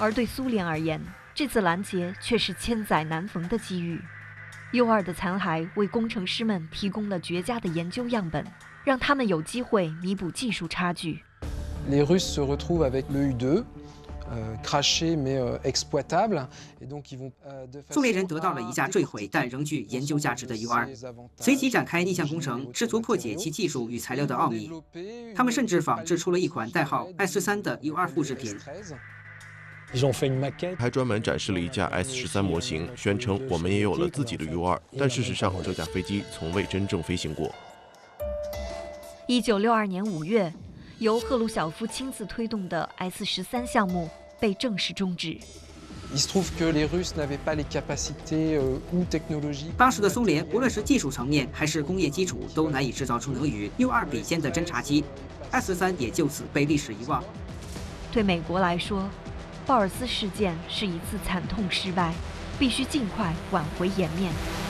而对苏联而言，这次拦截却是千载难逢的机遇。U2的残骸为工程师们提供了绝佳的研究样本，让他们有机会弥补技术差距。 Les Russes se retrouvent avec le U2. Craché mais exploitable, et donc ils vont. 苏联人得到了一架坠毁但仍具研究价值的 U2， 随即展开逆向工程，试图破解其技术与材料的奥秘。他们甚至仿制出了一款代号 S13的 U2复制品。 还专门展示了一架 S13模型，宣称我们也有了自己的 U2， 但事实上这架飞机从未真正飞行过。 1962年5月，由赫鲁晓夫亲自推动的 S13项目被正式终止。 当时的苏联，无论是技术层面还是工业基础，都难以制造出能与 U2比肩的侦察机 ，S13也就此被历史遗忘。 对美国来说，鲍尔斯事件是一次惨痛失败，必须尽快挽回颜面。